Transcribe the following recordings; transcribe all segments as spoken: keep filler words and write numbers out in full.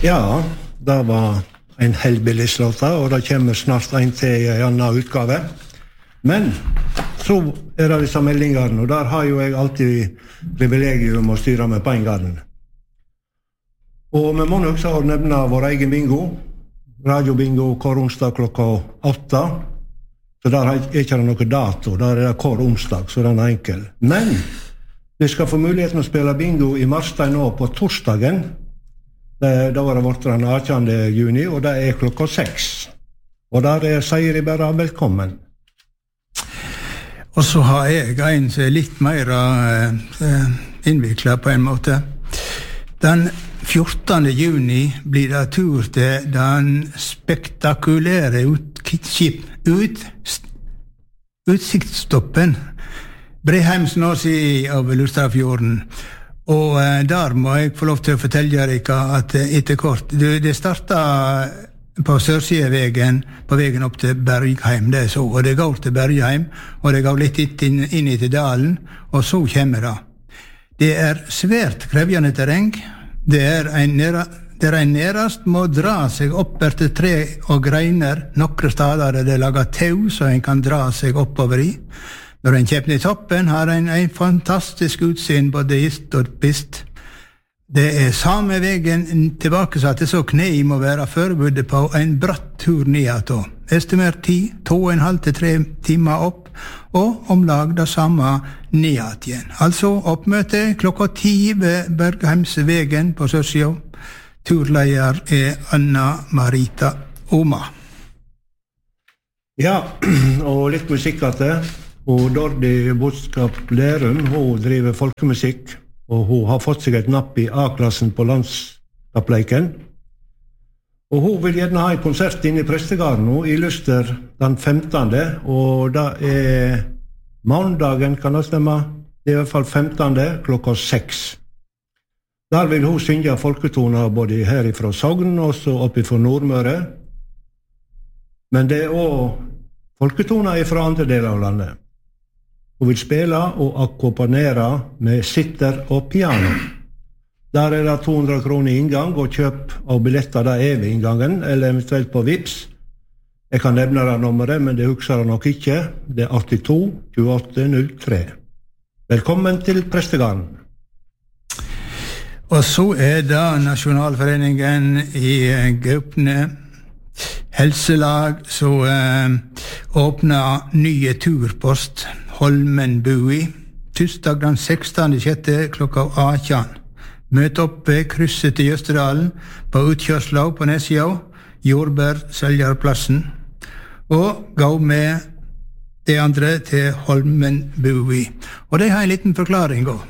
Ja, det var en Hellbillies-låta, og det kommer snart en til i en annen utgave. Men så er det disse meldingene, og der har jo jeg alltid privilegium å styre med på en gang. Og vi må nok så nevne vår egen bingo, radiobingo hver onsdag klokka åtta. Så der er ikke noe dato, der er det hver onsdag, så den er enkel. Men vi skal få muligheten å spille bingo i Marstein nå på torsdagen. Da var det vårt den attende juni, og det er klokka seks. Og der er Seiri bare velkommen. Og så har jeg en som er litt mer uh, innviklet på en måte. Den fjortende juni blir det tur til den spektakulære utskip, ut, utsiktsstoppen Breheimsnås i av Lustadfjorden. Og uh, der må jeg få lov til å fortelle dere at uh, etter kort, det, det startet på Sørsidevegen, på vegen opp til Bergheim, det er så, og det går til Bergheim, og det går litt inn, inn i til dalen, og så kommer det. Det er svært krevjende terreng, det er en, nera, det er en nerast må dra seg opp etter tre og greiner, nokre stader er det laget tau, så en kan dra seg oppover i. Når en kjøper i toppen, har en en fantastisk utsyn, både ist og pist. Det er samme vegen tilbake, så at det så kne må være forberedt på en bratt tur ned. Estimert tid, to og en halv til tre timer opp, og omlag det samme ned igjen. Altså oppmøte klokka ti ved Bergheimsvegen på Sørsjø. Turleier er Anna-Marita Oma. Ja, og litt musikk at det. Og Dordi Bodskap Lerum, hun driver folkemusikk, og hun har fått seg et napp i A-klassen på landskappleiken. Og hun vil gjerne ha en konsert inne i Prestegarden nå, i Luster den femtende, og det er mandagen, kan det stemme? Det er i hvert fall femtende klokka seks. Der vil hun synge folketoner både her ifra Sogn, og så oppe fra Nordmøre. Men det er også folketoner ifra andre deler av landet. Hun vil spille og akkompagnere med sitter og piano. Der er det to hundre kroner i inngang, og kjøp av billetter der er ved inngangen, eller eventuelt på Vips. Jeg kan nevne det nummeret, men det husker jeg nok ikke. Det er åttito tjueåtte null tre. Velkommen til Prestegarden. Og så er det Nasjonalforeningen i Gaupne Helselag, så eh, åpner nye turpost Holmenbui, tirsdag den sekstende sjette klokka atten. Møt opp ved krysset til Jøsterdalen på utkjørsla på Nesja, Jordbær, Seljarplassen, og gå med de andre til Holmenbui. Og det har en liten forklaring også.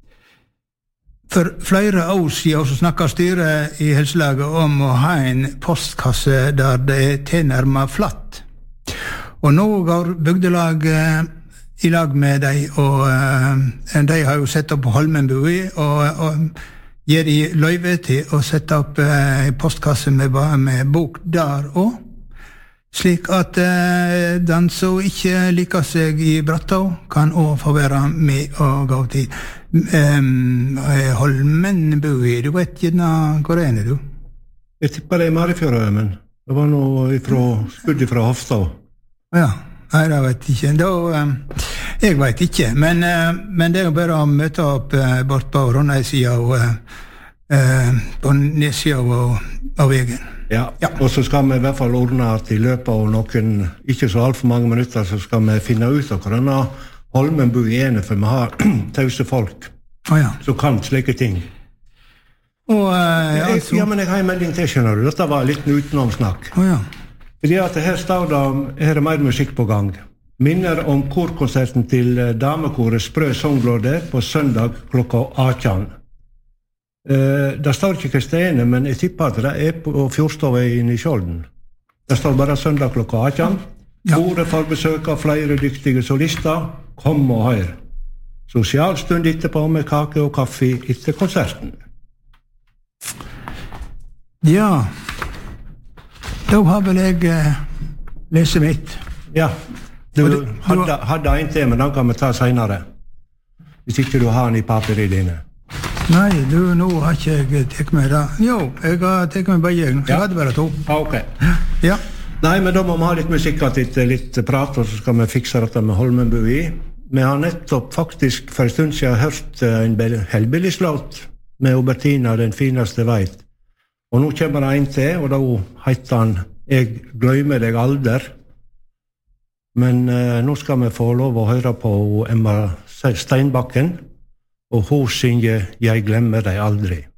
For flere år siden så snakket styret i helselaget om å ha en postkasse der det er tilnærmet flatt. Og nå går bygdelaget i lag med deg, og uh, de har jo sett opp på Holmenbui, og, og gir de løyve til å sette opp uh, en postkasse med, med bok der også, slik at uh, den som ikke liker seg i Brattå kan også få være med og gå til. Um, Holmenbui, du vet ikke hvor er du? Jeg tipper det er Marifjøra, men det var noe ifra, skudd fra Hofstad. Ja. Nei, det vet jeg ikke. Da, um, jeg vet ikke, men, uh, men det er jo bare å møte opp uh, bort på Rondheim-sida og uh, uh, på Nesja og, og vegen. Ja. ja, og så skal vi i hvert fall ordne at i løpet av noen, ikke så alt for mange minutter, så skal vi finne ut av hvordan Holmenbui er, for vi har tause folk oh, ja. som kan slike ting. Og, uh, altså... Ja, men jeg har en melding til, skjønner du. Dette var litt utenomsnakk. Oh, ja. Fordi at her står det, her er mer musikk på gang. Minner om korkonserten til damekoret Sprø Songlåde på søndag klokka atten. Eh, det står ikke Kristine, men jeg tipper at det er på Fjordstadveien i Skjolden. Det står bare søndag klokka atten. Ja. Koret får besøk av flere dyktige solister. Kom og hør. Sosialstund etterpå med kake og kaffe etter konserten. Ja... Da har vel jeg eh, lest mitt. Ja, du, du hadde, hadde en til, men den kan vi ta senere. Hvis ikke du har den i papiret dine. Nei, du, nå har ikke jeg tatt med det. Jo, jeg har tatt med begge. Jeg Ja. hadde bare to. Ah, ok. Ja. Nei, men da må vi ha litt musikk og litt, litt prat, og så skal vi fikse dette med Holmenbui. Vi har nettopp faktisk for en stund siden hørt en Hellbillies-låt med Obertina, Den fineste veit. Og nå kommer det en til, og da heter han Jeg gløymer deg alder. Men eh, nå skal vi få lov å høre på Emma Steinbakken, og hun synger Jeg glemmer deg aldri.